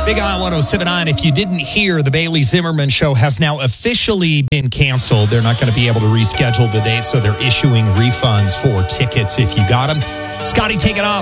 Big Eye 107.9. If you didn't hear, the Bailey Zimmerman Show has now officially been canceled. They're not going to be able to reschedule the date, so they're issuing refunds for tickets if you got them. Scotty, take it off.